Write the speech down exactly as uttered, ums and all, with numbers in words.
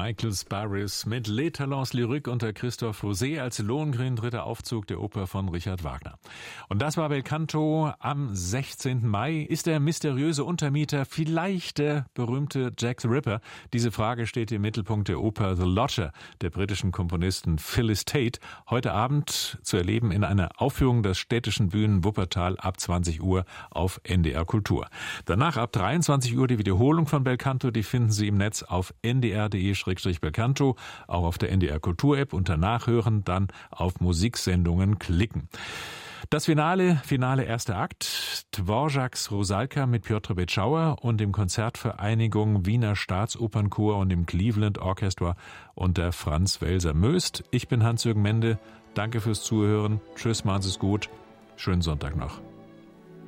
Michael Sparris mit Les Talents Lyriques unter Christophe Rosé als Lohengrin, dritter Aufzug der Oper von Richard Wagner. Und das war Belcanto. Am sechzehnten Mai. Ist der mysteriöse Untermieter vielleicht der berühmte Jack the Ripper? Diese Frage steht im Mittelpunkt der Oper The Lodger der britischen Komponisten Phyllis Tate. Heute Abend zu erleben in einer Aufführung der städtischen Bühnen Wuppertal ab zwanzig Uhr auf N D R Kultur. Danach ab dreiundzwanzig Uhr die Wiederholung von Belcanto. Die finden Sie im Netz auf n d r punkt d e slash belcanto, auch auf der N D R Kultur App unter Nachhören, dann auf Musiksendungen klicken. Das Finale, Finale erster Akt, Dvořáks Rusalka mit Piotr Bečauer und dem Konzertvereinigung Wiener Staatsopernchor und dem Cleveland Orchestra unter Franz Welser Möst. Ich bin Hans-Jürgen Mende. Danke fürs Zuhören. Tschüss, machen Sie es gut. Schönen Sonntag noch.